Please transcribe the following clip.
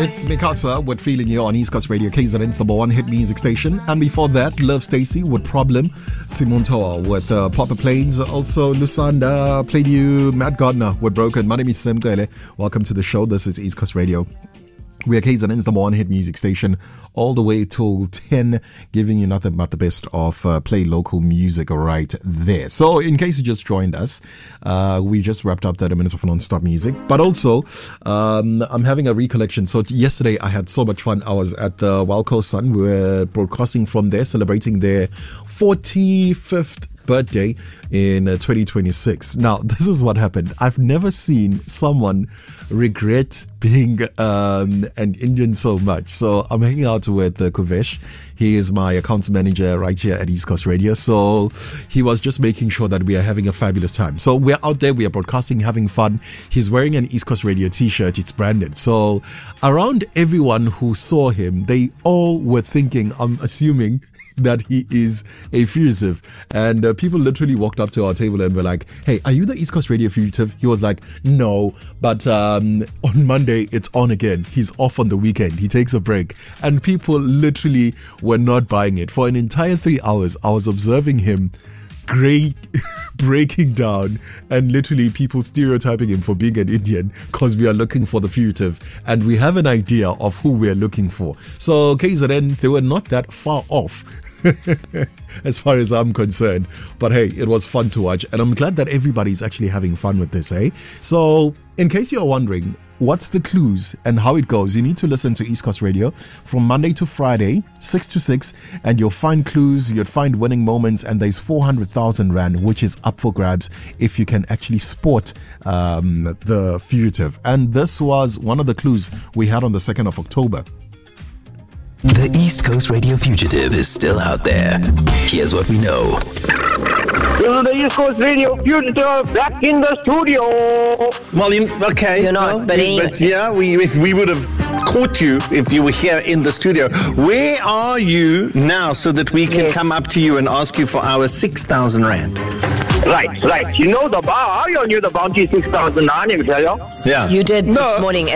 It's Mikasa with Feeling You on East Coast Radio, KZN's number one hit music station. And before that, Love Stacy with Problem, Simon Toa with Popper Plains. Also, Lusanda played you Matt Gardner with Broken. My name is Sam Gele. Welcome to the show. This is East Coast Radio. We are KZN's number one hit music station all the way till 10, giving you nothing but the best of play local music right there. So in case you just joined us, we just wrapped up 30 minutes of non-stop music. But also, I'm having a recollection. So yesterday I had so much fun. I was at the Wild Coast Sun. We were broadcasting from there, celebrating their 45th birthday in 2026. Now, this is what happened. I've never seen someone regret being an Indian so much. So I'm hanging out with Kuvesh. He is my accounts manager right here at East Coast Radio. So he was just making sure that we are having a fabulous time. So we're out there, we are broadcasting, having fun. He's wearing an East Coast Radio t-shirt. It's branded. So around everyone who saw him, they all were thinking, I'm assuming, that he is a fugitive. And people literally walked up to our table and were like, hey, are you the East Coast Radio fugitive? He was like, no, but on Monday it's on again. He's off on the weekend. He takes a break. And people literally were not buying it. For an entire 3 hours, I was observing him breaking down and literally people stereotyping him for being an Indian because we are looking for the fugitive and we have an idea of who we are looking for. So KZN, they were not that far off as far as I'm concerned. But hey, it was fun to watch and I'm glad that everybody's actually having fun with this, eh? So in case you're wondering what's the clues and how it goes, you need to listen to East Coast Radio from Monday to Friday, 6 to 6, and you'll find clues, you'll find winning moments, and there's 400,000 Rand, which is up for grabs if you can actually spot the fugitive. And this was one of the clues we had on the 2nd of October. The East Coast Radio fugitive is still out there. Here's what we know. This is the East Coast Radio fugitive back in the studio. Well, okay. You're not, but yeah, we would have caught you if you were here in the studio. Where are you now so that we can come up to you and ask you for our 6,000 Rand? Right. You know the bar. You knew the bounty 6,000 Rand, Yeah. You did this morning.